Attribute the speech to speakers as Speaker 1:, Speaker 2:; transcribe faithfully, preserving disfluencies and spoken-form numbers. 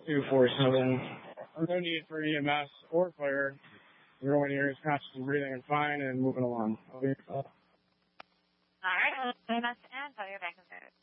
Speaker 1: two four seven. No need for E M S or fire. Everyone here is conscious and breathing and fine and moving along. All right.
Speaker 2: E M S and fire back in service.